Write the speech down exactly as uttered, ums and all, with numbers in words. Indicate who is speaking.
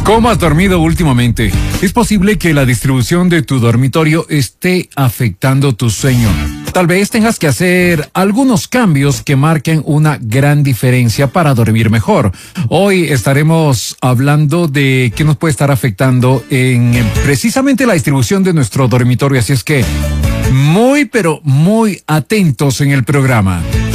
Speaker 1: ¿Cómo has dormido últimamente? Es posible que la distribución de tu dormitorio esté afectando tu sueño. Tal vez tengas que hacer algunos cambios que marquen una gran diferencia para dormir mejor. Hoy estaremos hablando de qué nos puede estar afectando en precisamente la distribución de nuestro dormitorio, así es que muy pero muy atentos en el programa.